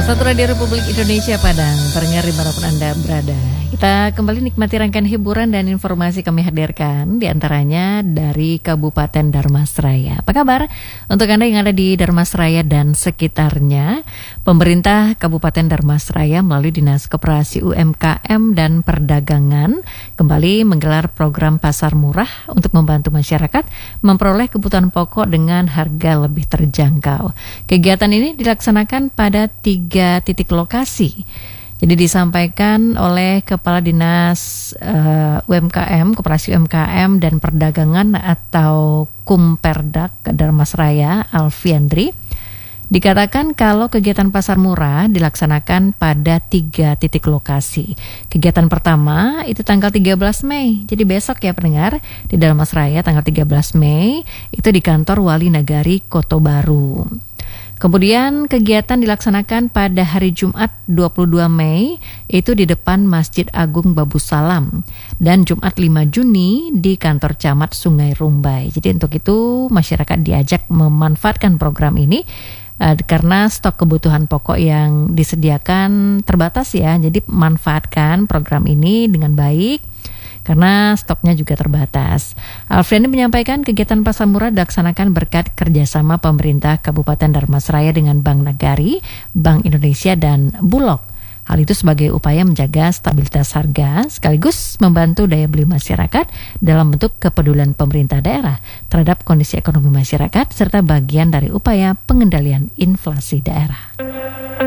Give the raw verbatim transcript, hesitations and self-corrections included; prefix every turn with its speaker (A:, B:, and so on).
A: satu Radio Republik Indonesia Padang, pendengar dimanapun Anda berada. Kita kembali nikmati rangkaian hiburan dan informasi kami hadirkan, diantaranya dari Kabupaten Dharmasraya. Apa kabar untuk Anda yang ada di Dharmasraya dan sekitarnya? Pemerintah Kabupaten Dharmasraya melalui Dinas Koperasi U M K M dan Perdagangan kembali menggelar program pasar murah untuk membantu masyarakat memperoleh kebutuhan pokok dengan harga lebih terjangkau. Kegiatan ini dilaksanakan pada tiga titik lokasi. Jadi disampaikan oleh Kepala Dinas uh, U M K M, Koperasi U M K M dan Perdagangan atau Kumperdak Dharmasraya, Alfiandri. Dikatakan kalau kegiatan pasar murah dilaksanakan pada tiga titik lokasi. Kegiatan pertama itu tanggal tiga belas Mei. Jadi besok ya pendengar, di Dharmasraya tanggal tiga belas Mei itu di kantor Wali Nagari Koto Baru. Kemudian kegiatan dilaksanakan pada hari Jumat dua puluh dua Mei itu di depan Masjid Agung Babu Salam, dan Jumat lima Juni di kantor Camat Sungai Rumbai. Jadi untuk itu masyarakat diajak memanfaatkan program ini uh, karena stok kebutuhan pokok yang disediakan terbatas ya. Jadi manfaatkan program ini dengan baik karena stoknya juga terbatas. Alfiani menyampaikan kegiatan pasar murah dilaksanakan berkat kerjasama pemerintah Kabupaten Dharmasraya dengan Bank Nagari, Bank Indonesia, dan Bulog. Hal itu sebagai upaya menjaga stabilitas harga sekaligus membantu daya beli masyarakat dalam bentuk kepedulian pemerintah daerah terhadap kondisi ekonomi masyarakat serta bagian dari upaya pengendalian inflasi daerah.